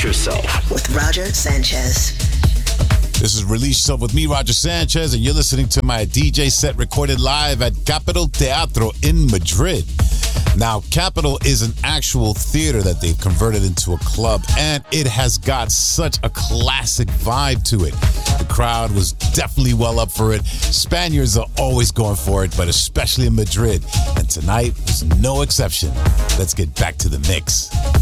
Yourself with Roger Sanchez. This is Release Yourself with me, Roger Sanchez, and you're listening to my DJ set recorded live at Capitol Teatro in Madrid. Now, Capitol is an actual theater that they've converted into a club, and it has got such a classic vibe to it. The crowd was definitely well up for it. Spaniards are always going for it, but especially in Madrid. And tonight was no exception. Let's get back to the mix.